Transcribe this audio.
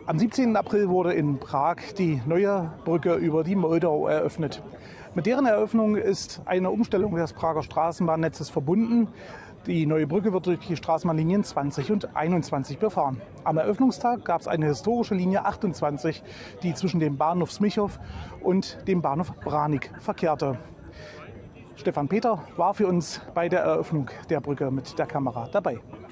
Am 17. April wurde in Prag die neue Brücke über die Moldau eröffnet. Mit deren Eröffnung ist eine Umstellung des Prager Straßenbahnnetzes verbunden. Die neue Brücke wird durch die Straßenbahnlinien 20 und 21 befahren. Am Eröffnungstag gab es eine historische Linie 28, die zwischen dem Bahnhof Smichow und dem Bahnhof Branik verkehrte. Stefan Peter war für uns bei der Eröffnung der Brücke mit der Kamera dabei.